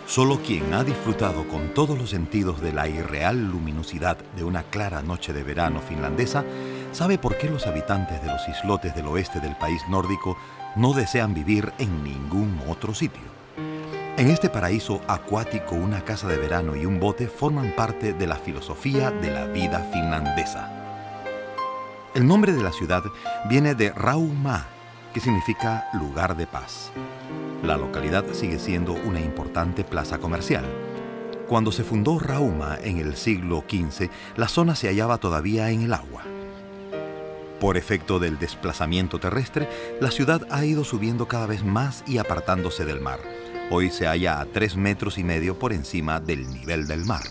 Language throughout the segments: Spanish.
Solo quien ha disfrutado con todos los sentidos de la irreal luminosidad de una clara noche de verano finlandesa sabe por qué los habitantes de los islotes del oeste del país nórdico no desean vivir en ningún otro sitio. En este paraíso acuático, una casa de verano y un bote forman parte de la filosofía de la vida finlandesa. El nombre de la ciudad viene de Rauma, que significa lugar de paz. La localidad sigue siendo una importante plaza comercial. Cuando se fundó Rauma en el siglo XV, la zona se hallaba todavía en el agua. Por efecto del desplazamiento terrestre, la ciudad ha ido subiendo cada vez más y apartándose del mar. Hoy se halla a 3,5 metros por encima del nivel del mar.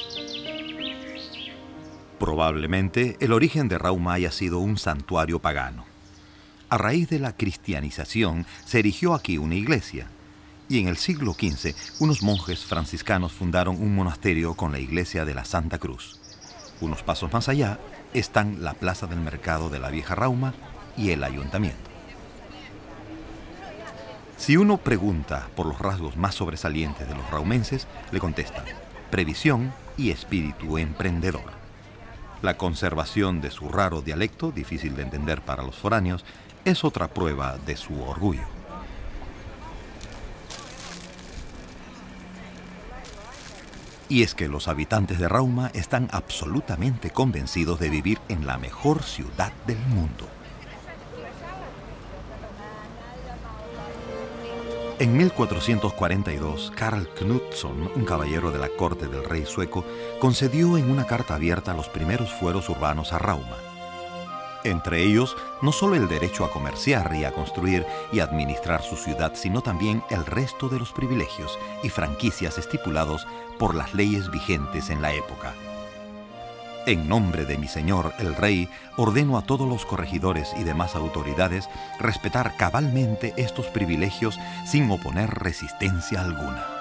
Probablemente el origen de Rauma haya sido un santuario pagano. A raíz de la cristianización se erigió aquí una iglesia, y en el siglo XV unos monjes franciscanos fundaron un monasterio con la iglesia de la Santa Cruz. Unos pasos más allá están la plaza del mercado de la vieja Rauma y el ayuntamiento. Si uno pregunta por los rasgos más sobresalientes de los raumenses, le contestan previsión y espíritu emprendedor. La conservación de su raro dialecto, difícil de entender para los foráneos, es otra prueba de su orgullo. Y es que los habitantes de Rauma están absolutamente convencidos de vivir en la mejor ciudad del mundo. En 1442, Karl Knutsson, un caballero de la corte del rey sueco, concedió en una carta abierta los primeros fueros urbanos a Rauma. Entre ellos, no solo el derecho a comerciar y a construir y administrar su ciudad, sino también el resto de los privilegios y franquicias estipulados por las leyes vigentes en la época. En nombre de mi señor, el rey, ordeno a todos los corregidores y demás autoridades respetar cabalmente estos privilegios sin oponer resistencia alguna.